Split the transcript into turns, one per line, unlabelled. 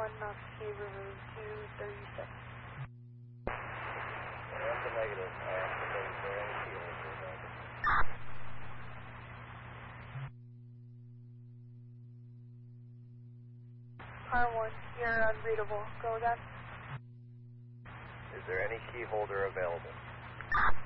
1, Knox Shaver Road 236.
That's a negative. Is there any key holder available?
Car 1, you're unreadable. Go again.
Is there any key holder available?